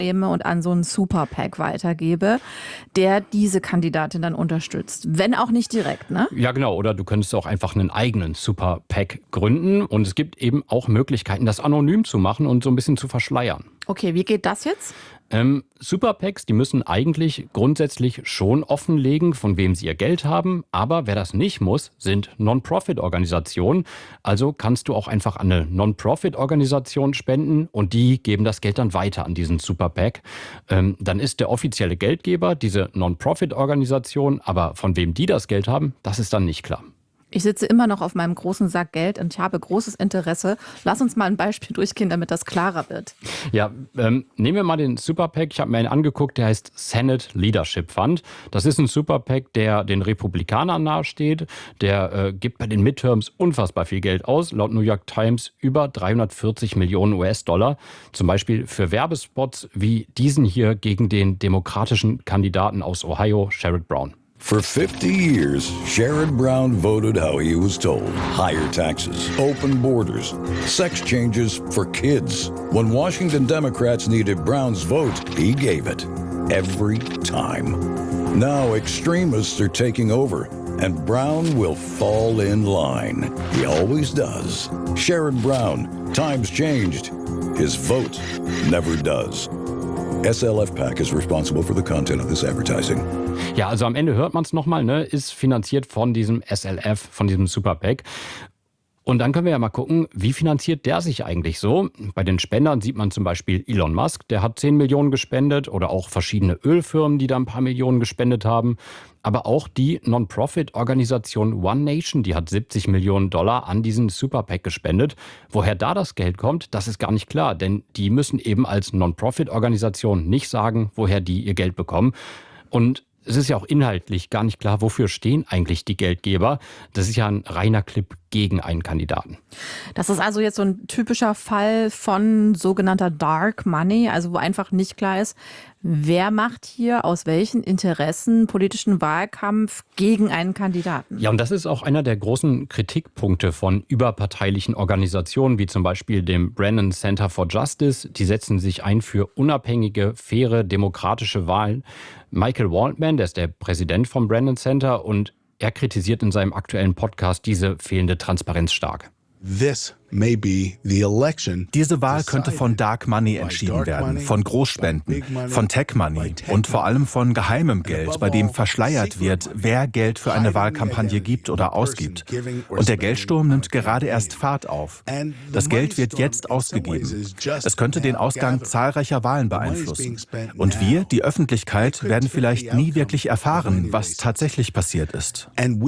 nehme und an so einen Super-PAC weitergebe, der diese Kandidatin dann unterstützt. Wenn auch nicht direkt, ne? Ja, genau. Oder du könntest auch einfach einen eigenen Super-PAC gründen. Und es gibt eben auch Möglichkeiten, das anonym zu machen und so ein bisschen zu verschleiern. Okay, wie geht das jetzt? Super-PACs, die müssen eigentlich grundsätzlich schon offenlegen, von wem sie ihr Geld haben. Aber wer das nicht muss, sind Non-Profit-Organisationen. Also kannst du auch einfach an eine Non-Profit-Organisation spenden und die geben das Geld dann weiter an diesen Super-PAC. Dann ist der offizielle Geldgeber diese Non-Profit-Organisation, aber von wem die das Geld haben, das ist dann nicht klar. Ich sitze immer noch auf meinem großen Sack Geld und ich habe großes Interesse. Lass uns mal ein Beispiel durchgehen, damit das klarer wird. Ja, nehmen wir mal den Super-PAC. Ich habe mir einen angeguckt, der heißt Senate Leadership Fund. Das ist ein Super-PAC, der den Republikanern nahesteht. Der gibt bei den Midterms unfassbar viel Geld aus. Laut New York Times über 340 Millionen US-Dollar. Zum Beispiel für Werbespots wie diesen hier gegen den demokratischen Kandidaten aus Ohio, Sherrod Brown. For 50 years, Sherrod Brown voted how he was told. Higher taxes, open borders, sex changes for kids. When Washington Democrats needed Brown's vote, he gave it. Every time. Now extremists are taking over, and Brown will fall in line. He always does. Sherrod Brown, times changed. His vote never does. SLF PAC is responsible for the content of this advertising. Ja, also am Ende hört man es nochmal, ne? Ist finanziert von diesem SLF, von diesem Super-PAC. Und dann können wir ja mal gucken, wie finanziert der sich eigentlich so? Bei den Spendern sieht man zum Beispiel Elon Musk, der hat 10 Millionen gespendet oder auch verschiedene Ölfirmen, die da ein paar Millionen gespendet haben. Aber auch die Non-Profit-Organisation One Nation, die hat 70 Millionen Dollar an diesen Super-PAC gespendet. Woher da das Geld kommt, das ist gar nicht klar, denn die müssen eben als Non-Profit-Organisation nicht sagen, woher die ihr Geld bekommen. Und es ist ja auch inhaltlich gar nicht klar, wofür stehen eigentlich die Geldgeber. Das ist ja ein reiner Clip gegen einen Kandidaten. Das ist also jetzt so ein typischer Fall von sogenannter Dark Money, also wo einfach nicht klar ist, wer macht hier aus welchen Interessen politischen Wahlkampf gegen einen Kandidaten. Ja, und das ist auch einer der großen Kritikpunkte von überparteilichen Organisationen, wie zum Beispiel dem Brennan Center for Justice. Die setzen sich ein für unabhängige, faire, demokratische Wahlen. Michael Waldman, der ist der Präsident vom Brennan Center und er kritisiert in seinem aktuellen Podcast diese fehlende Transparenz stark. Diese Wahl könnte von Dark Money entschieden werden, von Großspenden, von Tech Money und vor allem von geheimem Geld, bei dem verschleiert wird, wer Geld für eine Wahlkampagne gibt oder ausgibt. Und der Geldsturm nimmt gerade erst Fahrt auf. Das Geld wird jetzt ausgegeben. Es könnte den Ausgang zahlreicher Wahlen beeinflussen. Und wir, die Öffentlichkeit, werden vielleicht nie wirklich erfahren, was tatsächlich passiert ist.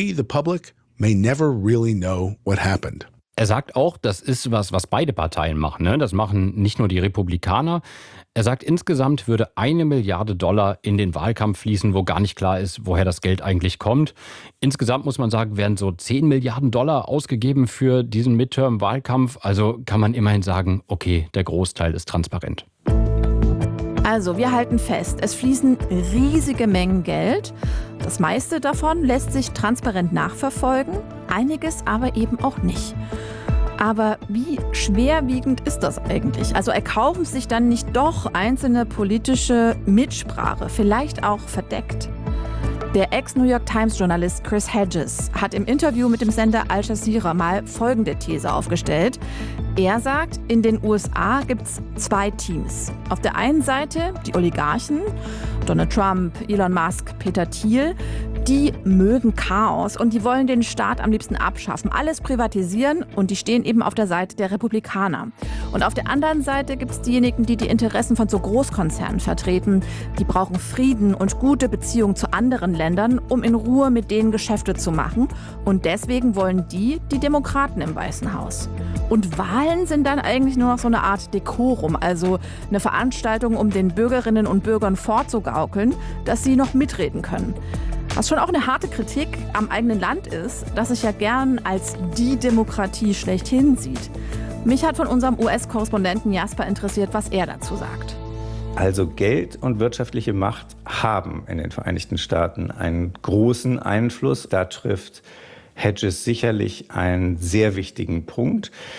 Er sagt auch, das ist was beide Parteien machen. Ne? Das machen nicht nur die Republikaner. Er sagt, insgesamt würde 1 Milliarde Dollar in den Wahlkampf fließen, wo gar nicht klar ist, woher das Geld eigentlich kommt. Insgesamt muss man sagen, werden so 10 Milliarden Dollar ausgegeben für diesen Midterm-Wahlkampf. Also kann man immerhin sagen, okay, der Großteil ist transparent. Also, wir halten fest, es fließen riesige Mengen Geld. Das meiste davon lässt sich transparent nachverfolgen, einiges aber eben auch nicht. Aber wie schwerwiegend ist das eigentlich? Also erkaufen sich dann nicht doch einzelne politische Mitsprache, vielleicht auch verdeckt? Der Ex-New York Times-Journalist Chris Hedges hat im Interview mit dem Sender Al Jazeera mal folgende These aufgestellt. Er sagt, in den USA gibt es 2 Teams. Auf der einen Seite die Oligarchen, Donald Trump, Elon Musk, Peter Thiel, die mögen Chaos und die wollen den Staat am liebsten abschaffen, alles privatisieren und die stehen eben auf der Seite der Republikaner. Und auf der anderen Seite gibt es diejenigen, die die Interessen von so Großkonzernen vertreten. Die brauchen Frieden und gute Beziehungen zu anderen Ländern, um in Ruhe mit denen Geschäfte zu machen. Und deswegen wollen die Demokraten im Weißen Haus. Und Wahlen sind dann eigentlich nur noch so eine Art Dekorum, also eine Veranstaltung, um den Bürgerinnen und Bürgern vorzugaukeln, dass sie noch mitreden können. Was schon auch eine harte Kritik am eigenen Land ist, das sich ja gern als die Demokratie schlechthin sieht. Mich hat von unserem US-Korrespondenten Jasper interessiert, was er dazu sagt. Also Geld und wirtschaftliche Macht haben in den Vereinigten Staaten einen großen Einfluss. Da trifft Hedges sicherlich einen sehr wichtigen Punkt.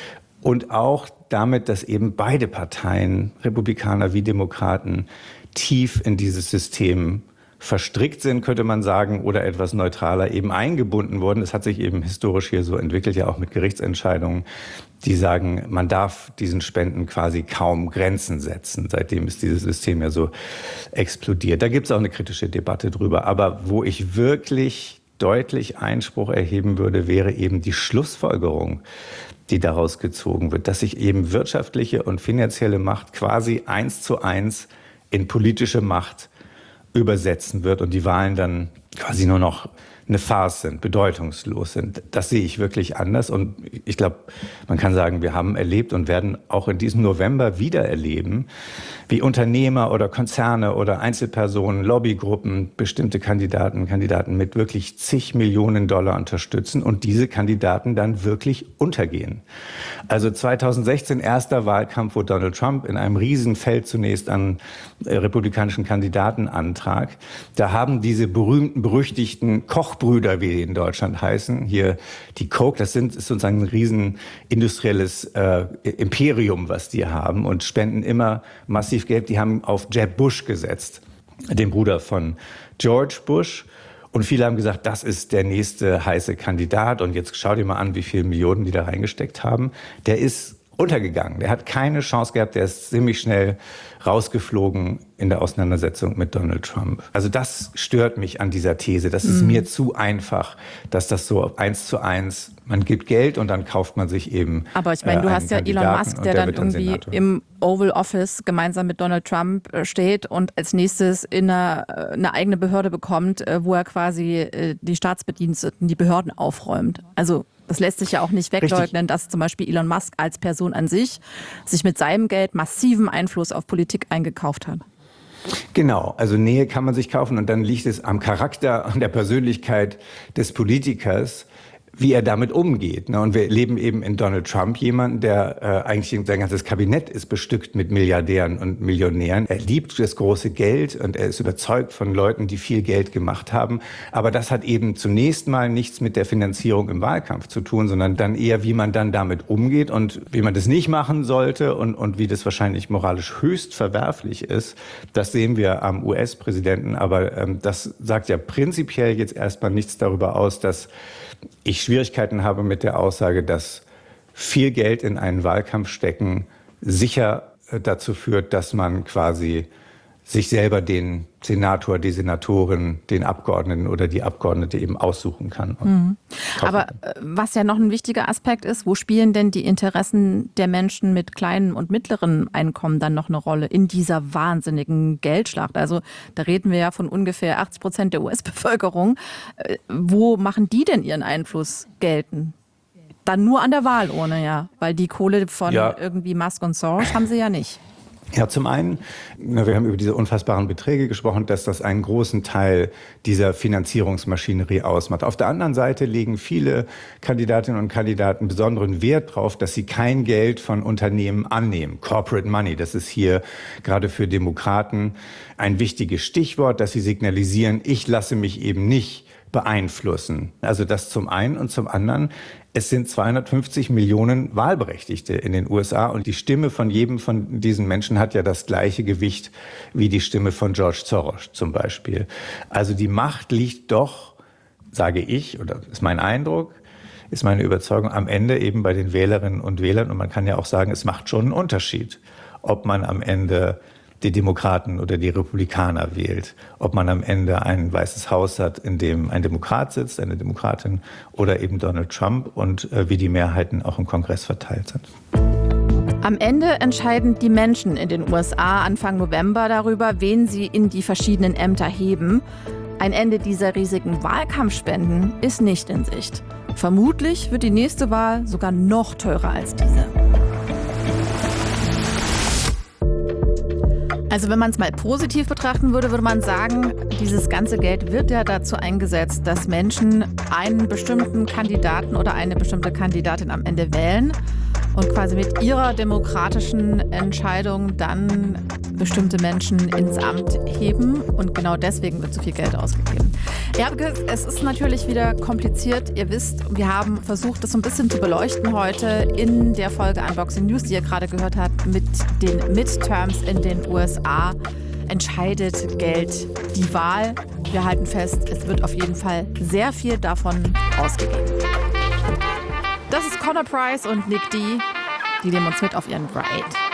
Und auch damit, dass eben beide Parteien, Republikaner wie Demokraten, tief in dieses System verstrickt sind, könnte man sagen, oder etwas neutraler eben eingebunden wurden. Es hat sich eben historisch hier so entwickelt, ja auch mit Gerichtsentscheidungen, die sagen, man darf diesen Spenden quasi kaum Grenzen setzen. Seitdem ist dieses System ja so explodiert. Da gibt es auch eine kritische Debatte drüber. Aber wo ich wirklich deutlich Einspruch erheben würde, wäre eben die Schlussfolgerung, die daraus gezogen wird, dass sich eben wirtschaftliche und finanzielle Macht quasi 1:1 in politische Macht übersetzen wird und die Wahlen dann quasi nur noch eine Farce sind, bedeutungslos sind. Das sehe ich wirklich anders und ich glaube, man kann sagen, wir haben erlebt und werden auch in diesem November wieder erleben, wie Unternehmer oder Konzerne oder Einzelpersonen, Lobbygruppen bestimmte Kandidaten mit wirklich zig Millionen Dollar unterstützen und diese Kandidaten dann wirklich untergehen. Also 2016 erster Wahlkampf, wo Donald Trump in einem Riesenfeld zunächst an republikanischen Kandidaten antrat. Da haben diese berühmten, berüchtigten Kochbrüder, wie die in Deutschland heißen, hier die Koch, das ist sozusagen ein riesen industrielles Imperium, was die haben und spenden immer massiv Geld. Die haben auf Jeb Bush gesetzt, den Bruder von George Bush. Und viele haben gesagt, das ist der nächste heiße Kandidat. Und jetzt schau dir mal an, wie viele Millionen die da reingesteckt haben. Der ist untergegangen. Der hat keine Chance gehabt. Der ist ziemlich schnell rausgeflogen in der Auseinandersetzung mit Donald Trump. Also das stört mich an dieser These. Das ist mir zu einfach, dass das so 1:1, man gibt Geld und dann kauft man sich eben. Aber ich meine, du hast ja Elon Musk, der dann irgendwie im Oval Office gemeinsam mit Donald Trump steht und als nächstes in eine eigene Behörde bekommt, wo er quasi die Staatsbediensteten, die Behörden aufräumt. Also das lässt sich ja auch nicht wegleugnen, dass zum Beispiel Elon Musk als Person an sich mit seinem Geld massiven Einfluss auf Politik eingekauft hat. Genau, also Nähe kann man sich kaufen und dann liegt es am Charakter, an der Persönlichkeit des Politikers, wie er damit umgeht. Und wir leben eben in Donald Trump jemanden, der eigentlich sein ganzes Kabinett ist bestückt mit Milliardären und Millionären. Er liebt das große Geld und er ist überzeugt von Leuten, die viel Geld gemacht haben. Aber das hat eben zunächst mal nichts mit der Finanzierung im Wahlkampf zu tun, sondern dann eher, wie man dann damit umgeht und wie man das nicht machen sollte und wie das wahrscheinlich moralisch höchst verwerflich ist. Das sehen wir am US-Präsidenten. Aber das sagt ja prinzipiell jetzt erstmal nichts darüber aus, dass ich Schwierigkeiten habe mit der Aussage, dass viel Geld in einen Wahlkampf stecken sicher dazu führt, dass man quasi sich selber den Senator, die Senatorin, den Abgeordneten oder die Abgeordnete eben aussuchen kann. Aber was ja noch ein wichtiger Aspekt ist, wo spielen denn die Interessen der Menschen mit kleinen und mittleren Einkommen dann noch eine Rolle in dieser wahnsinnigen Geldschlacht? Also da reden wir ja von ungefähr 80% der US-Bevölkerung. Wo machen die denn ihren Einfluss geltend? Dann nur an der Wahl ohne, ja, weil die Kohle von irgendwie Musk und Soros haben sie ja nicht. Ja, zum einen, wir haben über diese unfassbaren Beträge gesprochen, dass das einen großen Teil dieser Finanzierungsmaschinerie ausmacht. Auf der anderen Seite legen viele Kandidatinnen und Kandidaten besonderen Wert darauf, dass sie kein Geld von Unternehmen annehmen. Corporate Money, das ist hier gerade für Demokraten ein wichtiges Stichwort, dass sie signalisieren, ich lasse mich eben nicht beeinflussen. Also das zum einen und zum anderen, es sind 250 Millionen Wahlberechtigte in den USA und die Stimme von jedem von diesen Menschen hat ja das gleiche Gewicht wie die Stimme von George Soros zum Beispiel. Also die Macht liegt doch, sage ich, oder ist mein Eindruck, ist meine Überzeugung, am Ende eben bei den Wählerinnen und Wählern. Und man kann ja auch sagen, es macht schon einen Unterschied, ob man am Ende die Demokraten oder die Republikaner wählt. Ob man am Ende ein Weißes Haus hat, in dem ein Demokrat sitzt, eine Demokratin oder eben Donald Trump und wie die Mehrheiten auch im Kongress verteilt sind. Am Ende entscheiden die Menschen in den USA Anfang November darüber, wen sie in die verschiedenen Ämter heben. Ein Ende dieser riesigen Wahlkampfspenden ist nicht in Sicht. Vermutlich wird die nächste Wahl sogar noch teurer als diese. Also wenn man es mal positiv betrachten würde, würde man sagen, dieses ganze Geld wird ja dazu eingesetzt, dass Menschen einen bestimmten Kandidaten oder eine bestimmte Kandidatin am Ende wählen. und quasi mit ihrer demokratischen Entscheidung dann bestimmte Menschen ins Amt heben. Und genau deswegen wird so viel Geld ausgegeben. Ja, es ist natürlich wieder kompliziert. Ihr wisst, wir haben versucht, das so ein bisschen zu beleuchten heute in der Folge Unboxing News, die ihr gerade gehört habt, mit den Midterms in den USA. Entscheidet Geld die Wahl? Wir halten fest, es wird auf jeden Fall sehr viel davon ausgegeben. Das ist Connor Price und Nick D. Die nehmen uns mit auf ihren Ride.